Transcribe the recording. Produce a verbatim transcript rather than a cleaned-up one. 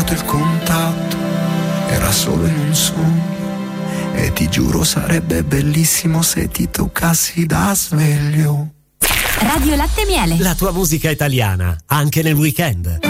perduto il contatto, era solo in un sogno. E ti giuro sarebbe bellissimo se ti toccassi da sveglio. Radio Latte Miele. La tua musica italiana, anche nel weekend.